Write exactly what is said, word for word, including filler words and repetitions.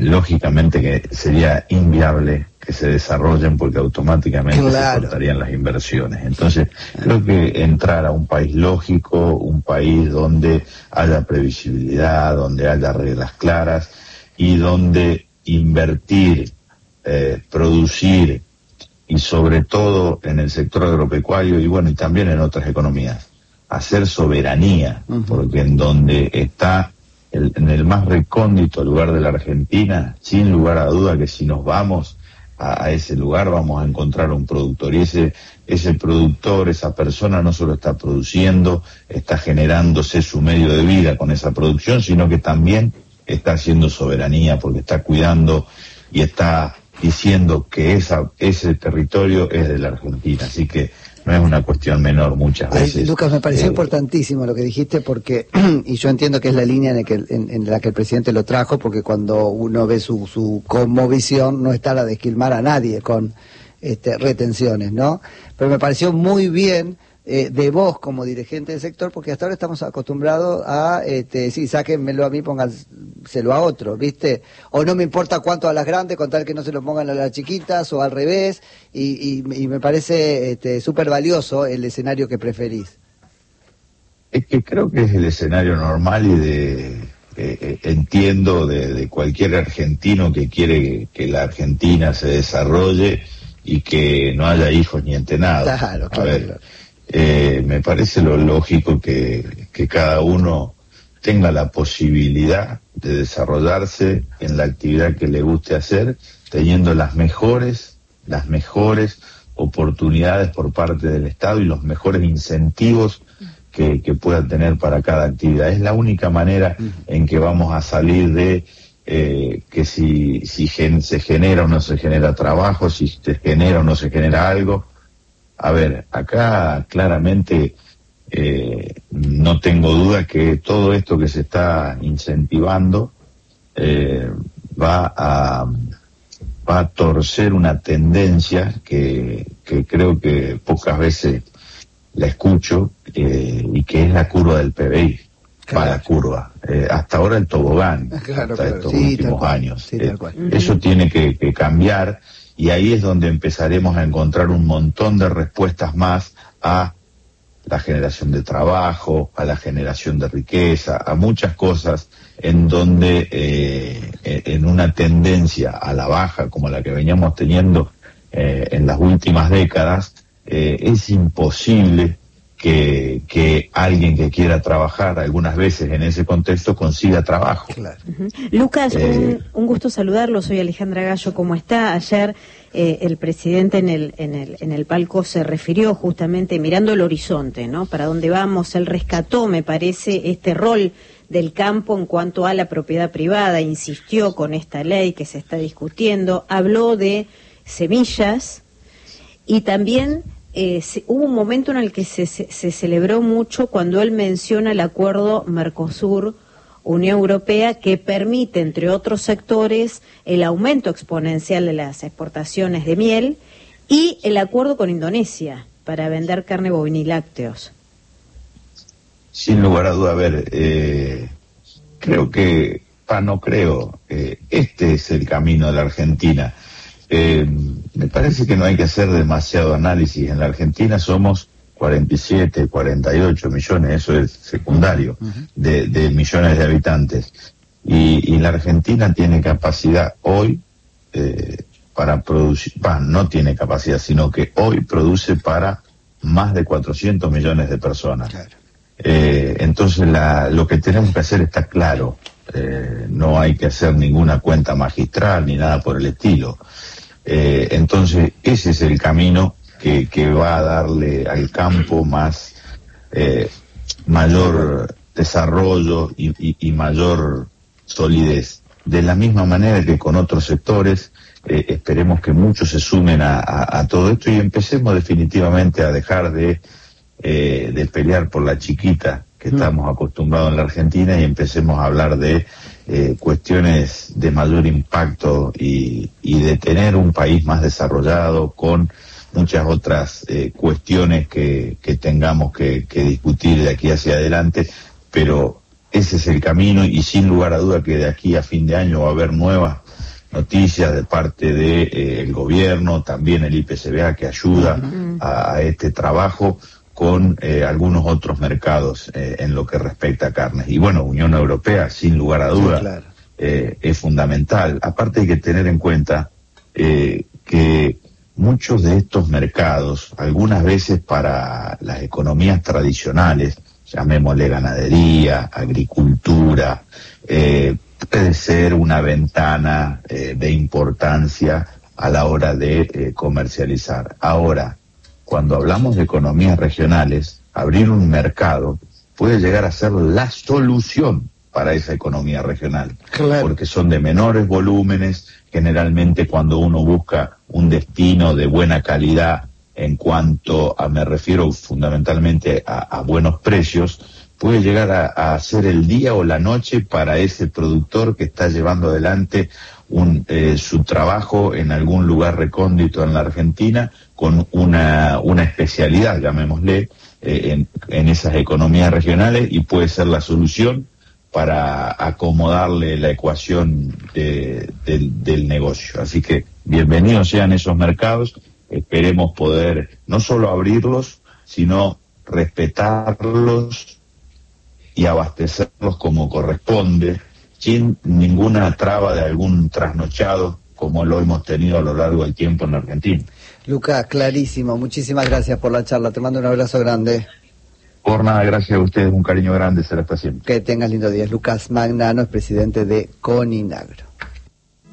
lógicamente que sería inviable que se desarrollen porque automáticamente claro. se cortarían las inversiones. Entonces, creo que entrar a un país lógico, un país donde haya previsibilidad, donde haya reglas claras y donde invertir, eh, producir y sobre todo en el sector agropecuario y bueno, y también en otras economías, hacer soberanía, uh-huh. porque en donde está el, en el más recóndito lugar de la Argentina, sin lugar a duda que si nos vamos a, a ese lugar vamos a encontrar un productor y ese, ese productor, esa persona no solo está produciendo, está generándose su medio de vida con esa producción, sino que también está haciendo soberanía porque está cuidando y está diciendo que esa, ese territorio es de la Argentina, así que no es una cuestión menor muchas veces. Ay, Lucas, me pareció eh, importantísimo lo que dijiste porque, y yo entiendo que es la línea en, el que, en, en la que el presidente lo trajo, porque cuando uno ve su, su cosmovisión no está la de esquilmar a nadie con este, retenciones, ¿no? Pero me pareció muy bien eh, de vos como dirigente del sector, porque hasta ahora estamos acostumbrados a, este, sí, sáquenmelo a mí, pónganselo a otro, ¿viste? O no me importa cuánto a las grandes, con tal que no se lo pongan a las chiquitas, o al revés, y, y, y me parece este, súper valioso el escenario que preferís. Es que creo que es el escenario normal y de, eh, eh, entiendo, de, de cualquier argentino que quiere que la Argentina se desarrolle y que no haya hijos ni entenados. Claro, claro, a ver, claro. Eh, me parece lo lógico que, que cada uno tenga la posibilidad de desarrollarse en la actividad que le guste hacer, teniendo las mejores, las mejores oportunidades por parte del Estado y los mejores incentivos que, que pueda tener para cada actividad. Es la única manera en que vamos a salir de eh, que si, si gen, se genera o no se genera trabajo, si se genera o no se genera algo. A ver, acá claramente eh, no tengo duda que todo esto que se está incentivando eh, va a va a torcer una tendencia que, que creo que pocas veces la escucho eh, y que es la curva del P B I. Claro. Va la curva. Eh, hasta ahora el tobogán, claro, hasta claro. estos Sí, últimos años. Sí, eh, eso tiene que, que cambiar. Y ahí es donde empezaremos a encontrar un montón de respuestas más a la generación de trabajo, a la generación de riqueza, a muchas cosas en donde eh, en una tendencia a la baja como la que veníamos teniendo eh, en las últimas décadas, eh, es imposible que, que alguien que quiera trabajar algunas veces en ese contexto consiga trabajo. Claro. Uh-huh. Lucas, eh, un, un gusto saludarlo, soy Alejandra Gallo, ¿cómo está? Ayer eh, el presidente en el, en, el, en el palco se refirió justamente mirando el horizonte, ¿no? Para dónde vamos, él rescató, me parece, este rol del campo en cuanto a la propiedad privada, insistió con esta ley que se está discutiendo, habló de semillas y también... Eh, se, hubo un momento en el que se, se, se celebró mucho cuando él menciona el acuerdo Mercosur-Unión Europea que permite, entre otros sectores, el aumento exponencial de las exportaciones de miel y el acuerdo con Indonesia para vender carne bovina y lácteos. Sin lugar a duda, a ver, eh, creo que, pa, no creo, eh, este es el camino de la Argentina. Eh, me parece que no hay que hacer demasiado análisis. En la Argentina somos cuarenta y siete, cuarenta y ocho millones, eso es secundario, de, de millones de habitantes. Y, y la Argentina tiene capacidad hoy eh, para producir, bah, no tiene capacidad, sino que hoy produce para más de cuatrocientos millones de personas. Claro. Eh, entonces la, lo que tenemos que hacer está claro. Eh, no hay que hacer ninguna cuenta magistral ni nada por el estilo. Eh, entonces ese es el camino que, que va a darle al campo más eh, mayor desarrollo y, y, y mayor solidez. De la misma manera que con otros sectores, eh, esperemos que muchos se sumen a, a, a todo esto y empecemos definitivamente a dejar de, eh, de pelear por la chiquita que estamos acostumbrados en la Argentina y empecemos a hablar de eh, cuestiones de mayor impacto y, y de tener un país más desarrollado con muchas otras eh, cuestiones que, que tengamos que, que discutir de aquí hacia adelante, pero ese es el camino, y sin lugar a duda que de aquí a fin de año va a haber nuevas noticias de parte del de, eh, gobierno, también el I P C B A que ayuda uh-huh. a, a este trabajo con eh, algunos otros mercados eh, en lo que respecta a carnes. Y bueno, Unión Europea, sin lugar a duda, sí, claro. eh, es fundamental. Aparte hay que tener en cuenta eh, que muchos de estos mercados, algunas veces para las economías tradicionales, llamémosle ganadería, agricultura, eh, puede ser una ventana eh, de importancia a la hora de eh, comercializar. Ahora, cuando hablamos de economías regionales, abrir un mercado puede llegar a ser la solución para esa economía regional, claro. porque son de menores volúmenes, generalmente cuando uno busca un destino de buena calidad en cuanto a, me refiero fundamentalmente a, a buenos precios, puede llegar a, a ser el día o la noche para ese productor que está llevando adelante un, eh, su trabajo en algún lugar recóndito en la Argentina con una, una especialidad, llamémosle, eh, en, en esas economías regionales, y puede ser la solución para acomodarle la ecuación de, de, del negocio. Así que bienvenidos sean esos mercados, esperemos poder no solo abrirlos, sino respetarlos y abastecerlos como corresponde, sin ninguna traba de algún trasnochado, como lo hemos tenido a lo largo del tiempo en la Argentina. Lucas, clarísimo, muchísimas gracias por la charla, te mando un abrazo grande. Por nada, gracias a ustedes, un cariño grande, será hasta siempre. Que tengas lindo día. Lucas Magnano es presidente de Coninagro.